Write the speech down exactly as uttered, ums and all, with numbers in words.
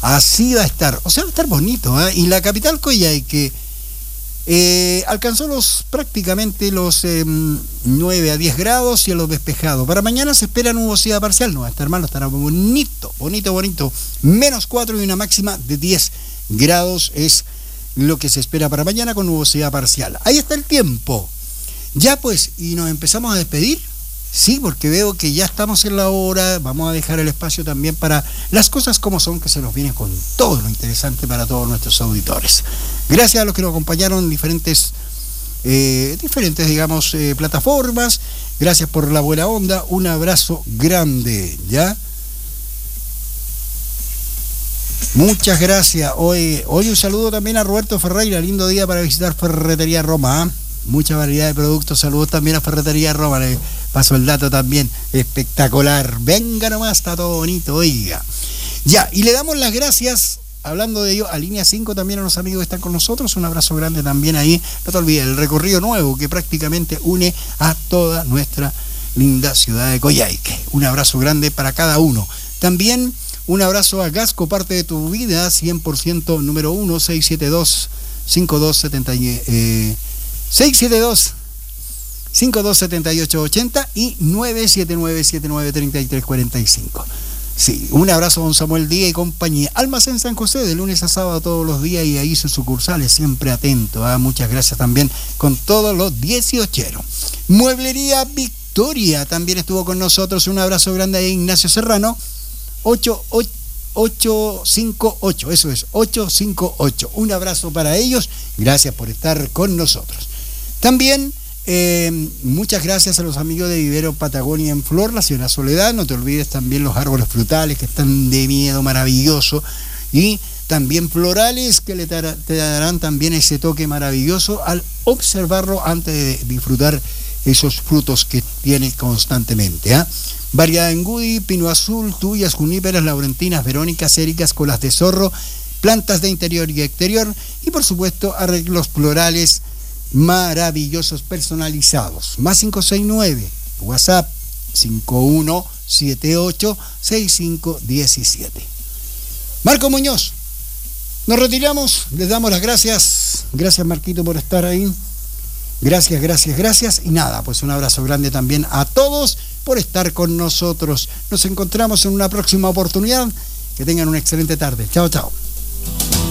Así va a estar, o sea, va a estar bonito, ¿eh? Y la capital Coyhaique eh, alcanzó los prácticamente los eh, nueve a diez grados, cielo despejado. Para mañana se espera nubosidad parcial, no va a estar malo, estará bonito, bonito, bonito. Menos cuatro y una máxima de diez grados es lo que se espera para mañana con nubosidad parcial. Ahí está el tiempo. Ya pues, y nos empezamos a despedir. Sí, porque veo que ya estamos en la hora, vamos a dejar el espacio también para las cosas como son, que se nos viene con todo lo interesante para todos nuestros auditores. Gracias a los que nos acompañaron en diferentes, eh, diferentes digamos, eh, plataformas. Gracias por la buena onda, un abrazo grande, ¿ya? Muchas gracias. Hoy, hoy un saludo también a Roberto Ferreira, lindo día para visitar Ferretería Roma, ¿eh? Mucha variedad de productos, saludos también a Ferretería Roma, le paso el dato también, espectacular, venga nomás, está todo bonito, oiga. Ya, y le damos las gracias, hablando de ello, a Línea cinco también a los amigos que están con nosotros, un abrazo grande también ahí, no te olvides, el recorrido nuevo que prácticamente une a toda nuestra linda ciudad de Coyhaique, un abrazo grande para cada uno. También un abrazo a Gasco, parte de tu vida, cien por ciento número uno, seis siete dos, cinco dos siete eh, seis siete dos, cinco dos siete ocho ocho cero y nueve siete nueve siete nueve tres tres cuatro cinco. Sí, un abrazo a don Samuel Díaz y compañía. Almacén San José, de lunes a sábado todos los días, y ahí sus sucursales, siempre atento. ¿eh? Muchas gracias también con todos los dieciocheros. Mueblería Victoria también estuvo con nosotros. Un abrazo grande a Ignacio Serrano. ocho cinco ocho, eso es, ocho cinco ocho. Un abrazo para ellos. Gracias por estar con nosotros. También eh, muchas gracias a los amigos de Vivero Patagonia en Flor, la señora Soledad. No te olvides también los árboles frutales que están de miedo maravilloso, y también florales que le tar- te darán también ese toque maravilloso al observarlo antes de disfrutar esos frutos que tiene constantemente. ¿eh? Variedad en Gudi, pino azul, tuyas, juníperas, laurentinas, verónicas, éricas, colas de zorro, plantas de interior y exterior, y por supuesto arreglos florales maravillosos personalizados. Más cinco seis nueve, WhatsApp cinco uno siete ocho seis cinco uno siete. Marco Muñoz, nos retiramos, les damos las gracias. Gracias, Marquito, por estar ahí. Gracias, gracias, gracias. Y nada, pues un abrazo grande también a todos por estar con nosotros. Nos encontramos en una próxima oportunidad. Que tengan una excelente tarde. Chao, chao.